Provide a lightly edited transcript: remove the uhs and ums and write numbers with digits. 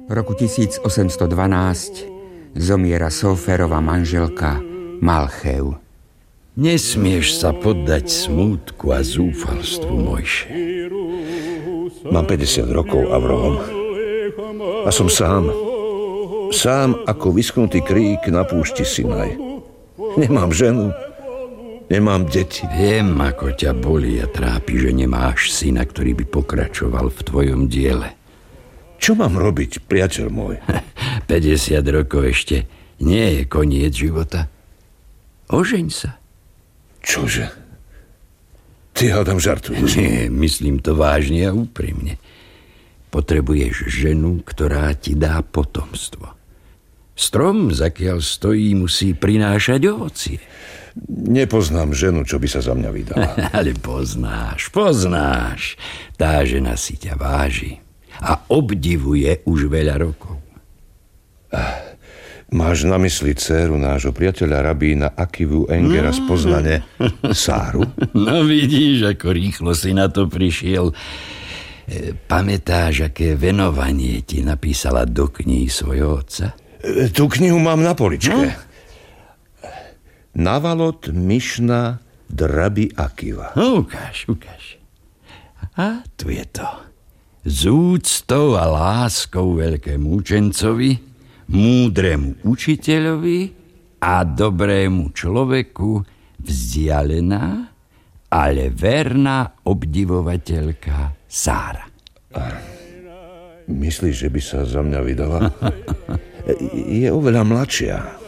Roku 1812 zomiera Sóferova manželka Malchev. Nesmieš sa poddať smútku a zúfalstvu, Mojše. Mám 50 rokov, Avrohom. A som sám. Sám ako vyschnutý krík na púšti Sinaj. Nemám ženu, nemám deti. Viem, ako ťa bolí a trápi, že nemáš syna, ktorý by pokračoval v tvojom diele. Čo mám robiť, priateľ môj? 50 rokov ešte nie je koniec života. Ožeň sa. Čože? Ty, hádam, žartuješ. Nie, myslím to vážne a úprimne. Potrebuješ ženu, ktorá ti dá potomstvo. Strom, zakiaľ stojí, musí prinášať ovocie. Nepoznám ženu, čo by sa za mňa vydala. Ale poznáš. Tá žena si ťa váži a obdivuje už veľa rokov. Máš na mysli dcéru nášho priateľa rabína Akivu Engera z Poznane, Sáru? No vidíš, ako rýchlo si na to prišiel. Pamätáš, aké venovanie ti napísala do kníh svojho otca? Tú knihu mám na poličke. Navalot Mišna Drabi Akiva. Ukáž. A tu je to. Z úctou a láskou veľkému učencovi, múdremu učiteľovi a dobrému človeku vzdialená, ale verná obdivovateľka Sára. Myslíš, že by sa za mňa vydala? Je oveľa mladšia.